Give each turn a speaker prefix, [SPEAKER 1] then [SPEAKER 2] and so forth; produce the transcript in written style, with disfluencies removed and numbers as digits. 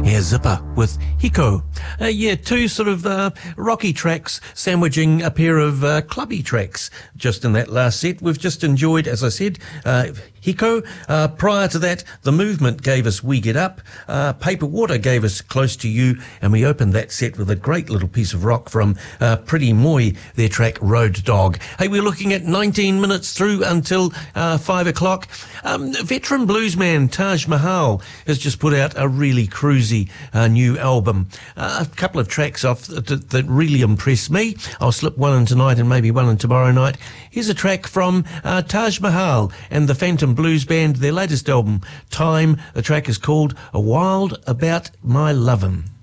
[SPEAKER 1] Here's Zipper with Hiko. Two sort of rocky tracks sandwiching a pair of clubby tracks just in that last set. We've just enjoyed, as I said, Hiko. Prior to that, The Movement gave us We Get Up. Paper Water gave us Close to You. And we opened that set with a great little piece of rock from Pretty Moi, their track Road Dog. Hey, we're looking at 19 minutes through until 5 o'clock. Veteran bluesman Taj Mahal has just put out a really cruisy new album. A couple of tracks off that really impressed me. I'll slip one in tonight and maybe one in tomorrow night. Here's a track from Taj Mahal and the Phantom Blues Band, their latest album, Time. The track is called A Wild About My Lovin'.